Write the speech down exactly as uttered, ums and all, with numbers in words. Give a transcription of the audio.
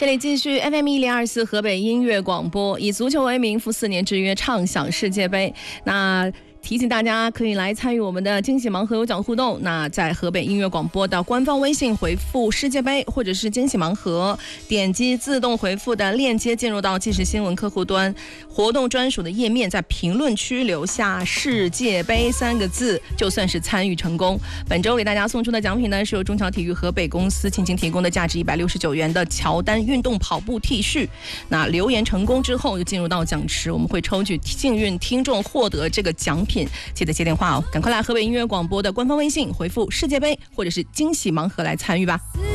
这里继续 F M 一零二四河北音乐广播，以足球为名赴四年之约，畅享世界杯。那提醒大家可以来参与我们的惊喜盲盒有奖互动，那在河北音乐广播的官方微信回复世界杯或者是惊喜盲盒，点击自动回复的链接进入到即时新闻客户端活动专属的页面，在评论区留下世界杯三个字，就算是参与成功。本周给大家送出的奖品呢，是由中侨体育河北公司倾情提供的价值一百六十九元的乔丹运动跑步 T 恤。那留言成功之后就进入到奖池，我们会抽取幸运听众获得这个奖品，记得接电话哦，赶快来河北音乐广播的官方微信回复世界杯或者是惊喜盲盒来参与吧。